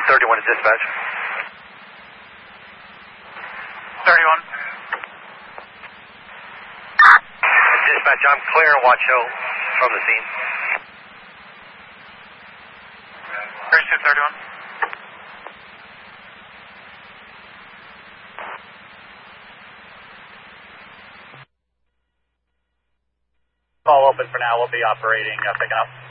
31 to dispatch. 31. Dispatch, I'm clear. Watch Hill from the scene. 3231. All open for now. We'll be operating picking up.